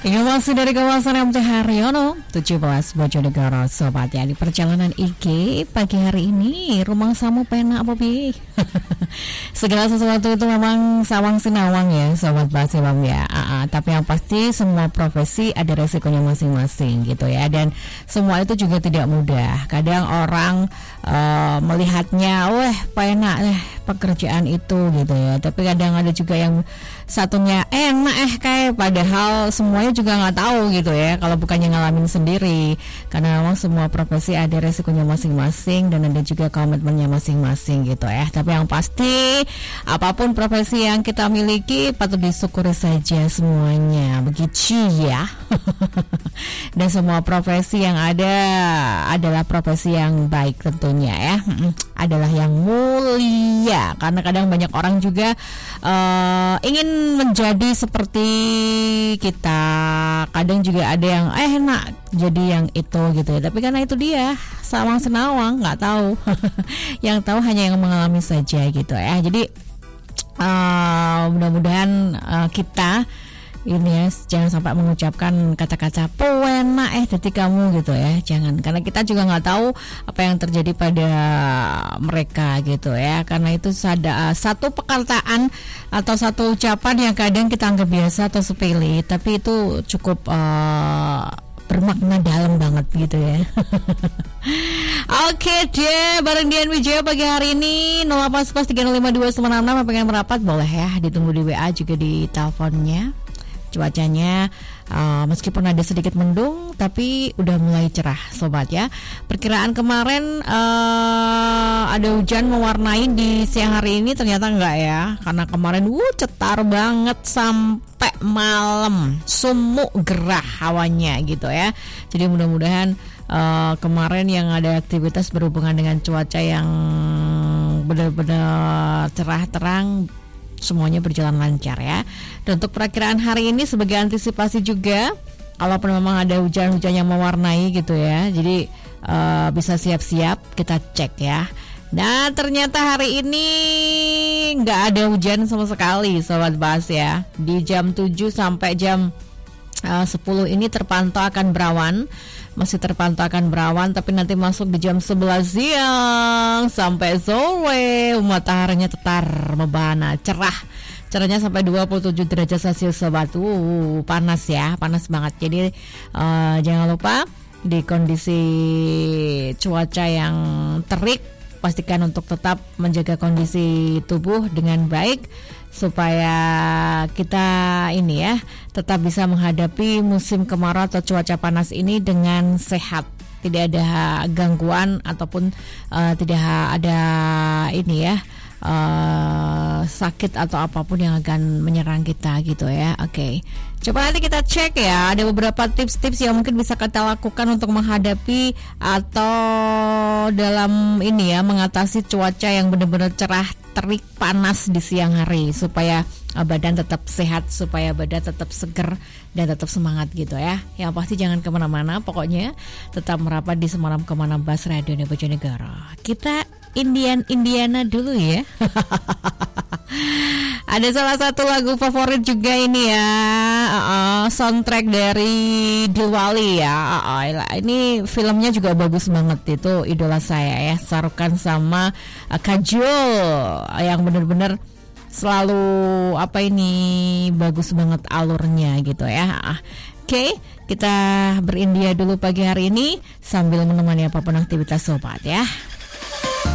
Informasi dari kawasan MT Haryono 17 Bojonegoro sobat ya. Di perjalanan IG pagi hari ini rumah samu penak apa bi? Segala sesuatu itu memang sawang sinawang ya sobat Basimam ya. Tapi yang pasti semua profesi ada resikonya masing-masing gitu ya. Dan semua itu juga tidak mudah. Kadang orang melihatnya penak pekerjaan itu gitu ya. Tapi kadang ada juga yang satunya enak kayak padahal semuanya juga nggak tahu gitu ya kalau bukannya ngalamin sendiri, karena memang semua profesi ada resikonya masing-masing dan ada juga komitmennya masing-masing gitu ya. Tapi yang pasti apapun profesi yang kita miliki patut disyukuri saja semuanya, begitu ya. Dan semua profesi yang ada adalah profesi yang baik tentunya ya, adalah yang mulia, karena kadang banyak orang juga ingin menjadi seperti kita. Kadang juga ada yang enak jadi yang itu gitu ya. Tapi karena itu dia sawang senawang, nggak tahu. Yang tahu hanya yang mengalami saja gitu ya. Jadi mudah-mudahan kita ini ya jangan sampai mengucapkan kata-kata penak jadi kamu gitu ya, jangan, karena kita juga nggak tahu apa yang terjadi pada mereka gitu ya. Karena itu ada satu perkataan atau satu ucapan yang kadang kita anggap biasa atau sepele, tapi itu cukup bermakna dalam banget gitu ya. Oke deh, bareng Dian Wijaya pagi hari ini 08153052966 pengen merapat boleh ya, ditunggu di WA juga di teleponnya. Cuacanya meskipun ada sedikit mendung tapi udah mulai cerah sobat ya. Perkiraan kemarin ada hujan mewarnai di siang hari ini, ternyata enggak ya, karena kemarin cetar banget sampai malam, sumuk gerah hawanya gitu ya. Jadi mudah-mudahan kemarin yang ada aktivitas berhubungan dengan cuaca yang benar-benar cerah terang semuanya berjalan lancar ya. Dan untuk perakiraan hari ini sebagai antisipasi juga, kalaupun memang ada hujan-hujan yang mewarnai gitu ya, jadi bisa siap-siap kita cek ya. Nah ternyata hari ini nggak ada hujan sama sekali sobat Bas ya. Di jam 7 sampai jam 10 ini terpantau akan berawan, masih terpantau akan berawan, tapi nanti masuk di jam 11 siang sampai sore mataharinya tetar membana, cerahnya sampai 27 derajat Celcius sobat. Panas ya, panas banget. Jadi jangan lupa di kondisi cuaca yang terik, pastikan untuk tetap menjaga kondisi tubuh dengan baik supaya kita ini ya tetap bisa menghadapi musim kemarau atau cuaca panas ini dengan sehat, tidak ada gangguan ataupun tidak ada ini ya sakit atau apapun yang akan menyerang kita gitu ya. Oke. Coba nanti kita cek ya, ada beberapa tips-tips yang mungkin bisa kita lakukan untuk menghadapi atau dalam ini ya mengatasi cuaca yang benar-benar cerah, terik, panas di siang hari supaya badan tetap sehat, supaya badan tetap seger dan tetap semangat gitu ya. Yang pasti jangan kemana-mana, pokoknya tetap merapat di Semalam Kemana Bas Radio Bojonegoro. Kita Indiana dulu ya. Ada salah satu lagu favorit juga ini ya, soundtrack dari Diwali ya. Ini filmnya juga bagus banget, itu idola saya ya, Shah Rukh Khan sama Kajol yang benar-benar selalu bagus banget alurnya gitu ya. Oke, kita berindia dulu pagi hari ini sambil menemani apapun aktivitas sobat ya.